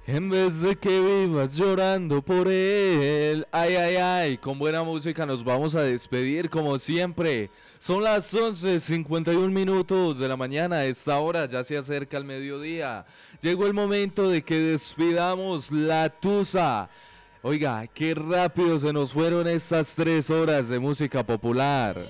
En vez de que vivas llorando por él. Ay, ay, ay, con buena música nos vamos a despedir como siempre. Son las 11:51 de la mañana. A esta hora ya se acerca el mediodía. Llegó el momento de que despidamos la Tusa. Oiga, qué rápido se nos fueron estas 3 horas de música popular.